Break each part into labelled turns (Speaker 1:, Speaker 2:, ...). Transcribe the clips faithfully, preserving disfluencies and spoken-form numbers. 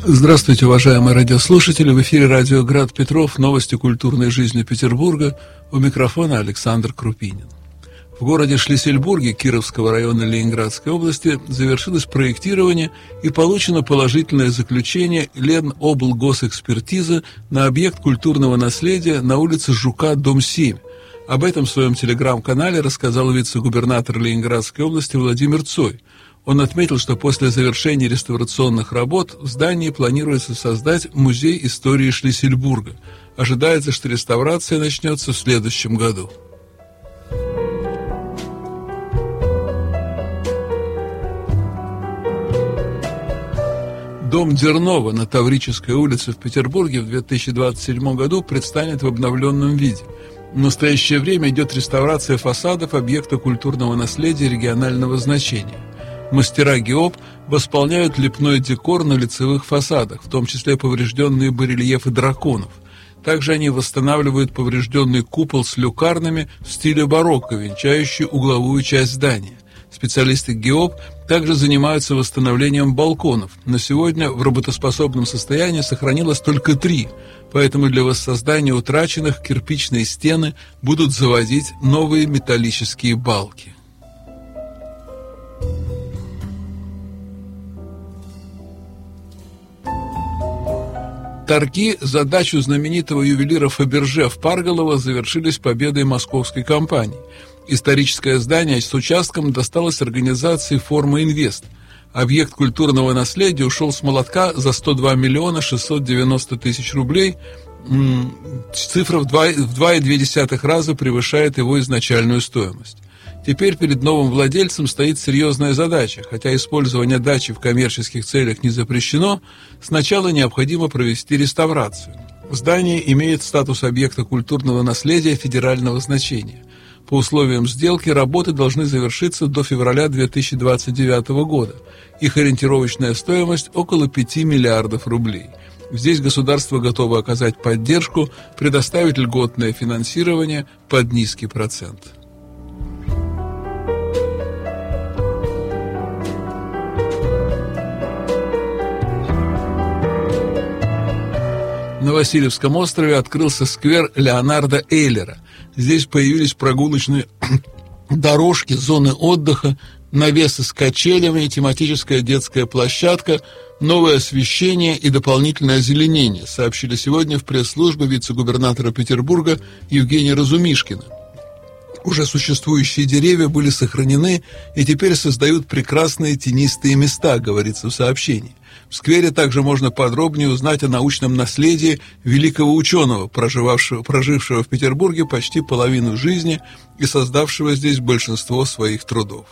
Speaker 1: Здравствуйте, уважаемые радиослушатели. В эфире радио «Град Петров». Новости культурной жизни Петербурга. У микрофона Александр Крупинин. В городе Шлиссельбурге Кировского района Ленинградской области завершилось проектирование и получено положительное заключение Леноблгосэкспертизы на объект культурного наследия на улице Жука, дом семь. Об этом в своем телеграм-канале рассказал вице-губернатор Ленинградской области Владимир Цой. Он отметил, что после завершения реставрационных работ в здании планируется создать музей истории Шлиссельбурга. Ожидается, что реставрация начнется в следующем году. Дом Дернова на Таврической улице в Петербурге в две тысячи двадцать седьмом году предстанет в обновленном виде. В настоящее время идет реставрация фасадов объекта культурного наследия регионального значения. Мастера ГИОП восполняют лепной декор на лицевых фасадах, в том числе поврежденные барельефы драконов. Также они восстанавливают поврежденный купол с люкарнами в стиле барокко, венчающий угловую часть здания. Специалисты ГИОП также занимаются восстановлением балконов. На сегодня в работоспособном состоянии сохранилось только три, поэтому для воссоздания утраченных кирпичные стены будут заводить новые металлические балки. Торги за дачу знаменитого ювелира Фаберже в Парголово завершились победой московской компании. Историческое здание с участком досталось организации «Форма Инвест». Объект культурного наследия ушел с молотка за сто два миллиона шестьсот девяносто тысяч рублей. Цифра в два целых две десятых раза превышает его изначальную стоимость. Теперь перед новым владельцем стоит серьезная задача. Хотя использование дачи в коммерческих целях не запрещено, сначала необходимо провести реставрацию. Здание имеет статус объекта культурного наследия федерального значения. По условиям сделки работы должны завершиться до февраля две тысячи двадцать девятого года. Их ориентировочная стоимость около пяти миллиардов рублей. Здесь государство готово оказать поддержку, предоставить льготное финансирование под низкий процент. На Васильевском острове открылся сквер Леонарда Эйлера. Здесь появились прогулочные дорожки, зоны отдыха, навесы с качелями, тематическая детская площадка, новое освещение и дополнительное озеленение, сообщили сегодня в пресс-службе вице-губернатора Петербурга Евгения Разумишкина. Уже существующие деревья были сохранены и теперь создают прекрасные тенистые места, говорится в сообщении. В сквере также можно подробнее узнать о научном наследии великого ученого, проживавшего, прожившего в Петербурге почти половину жизни и создавшего здесь большинство своих трудов.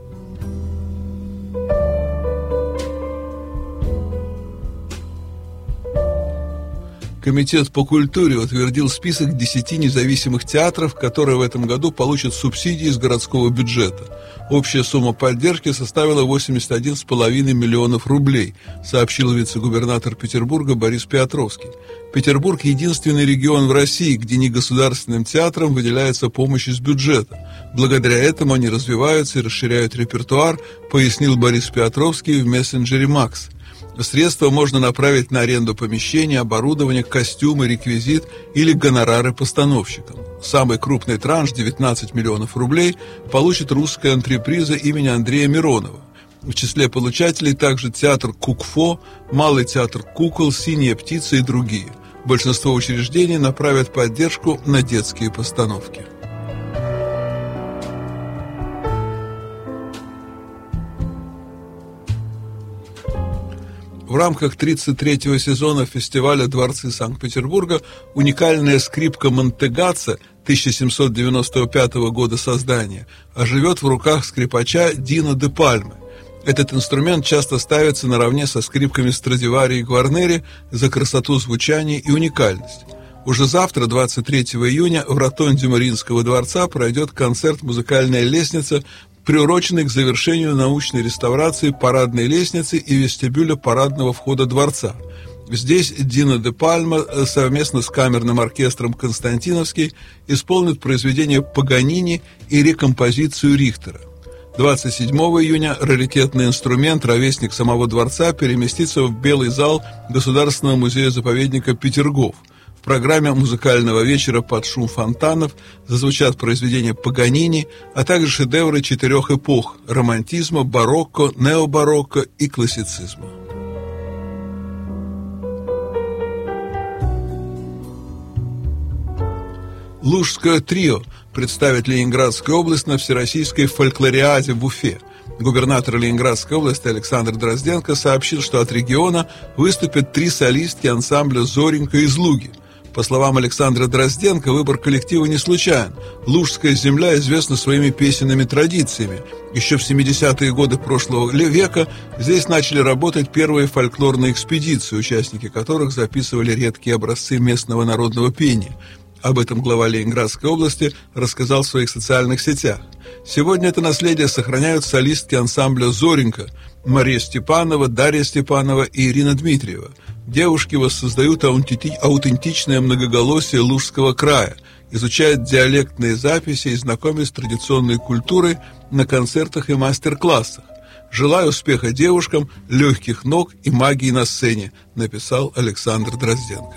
Speaker 1: Комитет по культуре утвердил список десяти независимых театров, которые в этом году получат субсидии из городского бюджета. Общая сумма поддержки составила восемьдесят один целых пять десятых миллионов рублей, сообщил вице-губернатор Петербурга Борис Петровский. Петербург – единственный регион в России, где негосударственным театрам выделяется помощь из бюджета. Благодаря этому они развиваются и расширяют репертуар, пояснил Борис Петровский в мессенджере «Макс». Средства можно направить на аренду помещений, оборудования, костюмы, реквизит или гонорары постановщикам. Самый крупный транш, девятнадцать миллионов рублей, получит русская антреприза имени Андрея Миронова. В числе получателей также театр «Кукфо», Малый театр кукол, «Синяя птица» и другие. Большинство учреждений направят поддержку на детские постановки. В рамках тридцать третьего сезона фестиваля «Дворцы Санкт-Петербурга» уникальная скрипка «Монтегаццо» тысяча семьсот девяносто пятого года создания оживет в руках скрипача Дино де Пальмы. Этот инструмент часто ставится наравне со скрипками Страдивари и Гварнери за красоту звучания и уникальность. Уже завтра, двадцать третьего июня, в ротонде Мариинского дворца пройдет концерт «Музыкальная лестница», приуроченный к завершению научной реставрации парадной лестницы и вестибюля парадного входа дворца. Здесь Дино де Пальма совместно с камерным оркестром «Константиновский» исполнит произведения Паганини и рекомпозицию Рихтера. двадцать седьмого июня раритетный инструмент, ровесник самого дворца, переместится в Белый зал Государственного музея-заповедника Петергоф. В программе музыкального вечера под шум фонтанов зазвучат произведения Паганини, а также шедевры четырех эпох – романтизма, барокко, необарокко и классицизма. Лужское трио представит Ленинградскую область на Всероссийской фольклориаде в Уфе. Губернатор Ленинградской области Александр Дрозденко сообщил, что от региона выступят три солистки ансамбля «Зоренька» из Луги. По словам Александра Дрозденко, выбор коллектива не случайен. Лужская земля известна своими песенными традициями. Еще в семидесятые годы прошлого века здесь начали работать первые фольклорные экспедиции, участники которых записывали редкие образцы местного народного пения. Об этом глава Ленинградской области рассказал в своих социальных сетях. Сегодня это наследие сохраняют солистки ансамбля «Зоренька» Мария Степанова, Дарья Степанова и Ирина Дмитриева. Девушки воссоздают аутентичное многоголосие Лужского края, изучают диалектные записи и знакомят с традиционной культурой на концертах и мастер-классах. «Желаю успеха девушкам, легких ног и магии на сцене», написал Александр Дрозденко.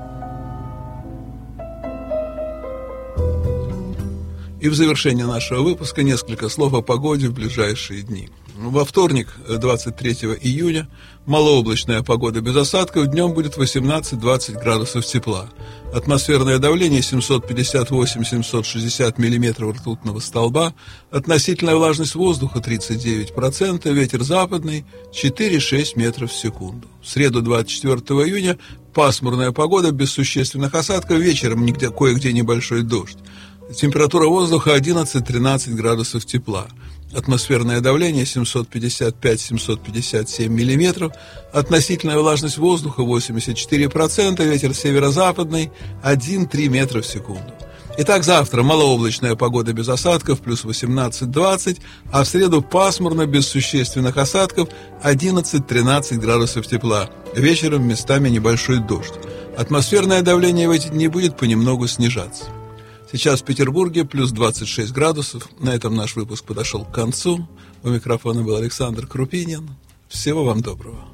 Speaker 1: И в завершение нашего выпуска несколько слов о погоде в ближайшие дни. Во вторник, двадцать третьего июня, малооблачная погода без осадков, днем будет восемнадцать-двадцать градусов тепла. Атмосферное давление семьсот пятьдесят восемь - семьсот шестьдесят миллиметров ртутного столба, относительная влажность воздуха тридцать девять процентов, ветер западный четыре-шесть метров в секунду. В среду, двадцать четвёртого июня, пасмурная погода без существенных осадков, вечером нигде, кое-где небольшой дождь. Температура воздуха одиннадцать-тринадцать градусов тепла. Атмосферное давление семьсот пятьдесят пять - семьсот пятьдесят семь миллиметров. Относительная влажность воздуха восемьдесят четыре процента. Ветер северо-западный один-три метра в секунду. Итак, завтра малооблачная погода без осадков плюс восемнадцать-двадцать, а в среду пасмурно без существенных осадков одиннадцать-тринадцать градусов тепла. Вечером местами небольшой дождь. Атмосферное давление в эти дни будет понемногу снижаться. Сейчас в Петербурге плюс двадцать шесть градусов. На этом наш выпуск подошел к концу. У микрофона был Александр Крупинин. Всего вам доброго.